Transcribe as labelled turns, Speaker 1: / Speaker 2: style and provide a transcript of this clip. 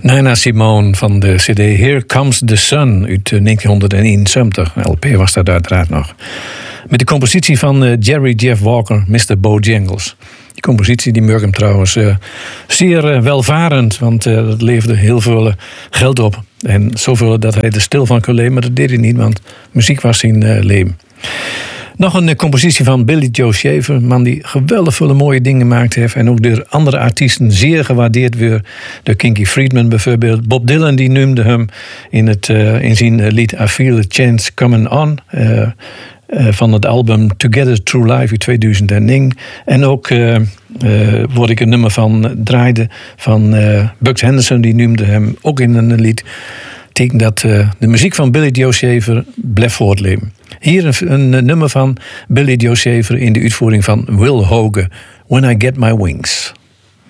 Speaker 1: Nina Simone van de cd Here Comes the Sun uit 1971. LP was dat uiteraard nog. Met de compositie van Jerry Jeff Walker, Mr. Bojangles. Die compositie die maakt hem trouwens zeer welvarend, want dat leverde heel veel geld op. En zoveel dat hij er stil van kon leven, maar dat deed hij niet, want muziek was zijn leven. Nog een compositie van Billy Joe Shaver, een man die geweldig veel mooie dingen gemaakt heeft en ook door andere artiesten zeer gewaardeerd weer. Door Kinky Friedman bijvoorbeeld. Bob Dylan die noemde hem in zijn lied I Feel a Chance Coming On. Van het album Together Through Life uit 2009. En ook wat ik een nummer van draaide van Bugs Henderson, die noemde hem ook in een lied. Tekent dat de muziek van Billy Joe Shaver blijft voortleven. Hier een nummer van Billy Joe Shaver in de uitvoering van Will Hoge, When I Get My Wings.